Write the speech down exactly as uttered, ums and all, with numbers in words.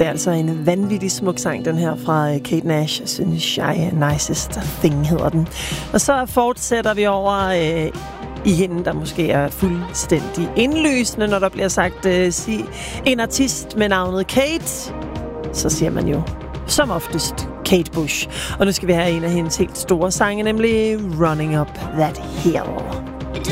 Det er altså en vanvittig smuk sang, den her fra Kate Nash, synes jeg, Nicest Thing hedder den. Og så fortsætter vi over øh, i hende, der måske er fuldstændig indlysende, når der bliver sagt øh, sig, en artist med navnet Kate. Så siger man jo som oftest Kate Bush. Og nu skal vi have en af hendes helt store sange, nemlig Running Up That Hill.